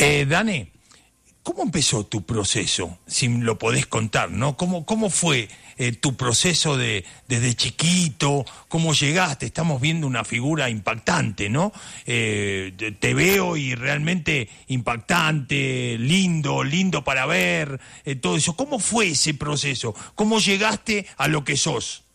Dane, ¿cómo empezó tu proceso? Si lo podés contar, ¿no? ¿Cómo fue tu proceso desde chiquito? ¿Cómo llegaste? Estamos viendo una figura impactante, ¿no? Te veo y realmente impactante, lindo para ver, todo eso. ¿Cómo fue ese proceso? ¿Cómo llegaste a lo que sos?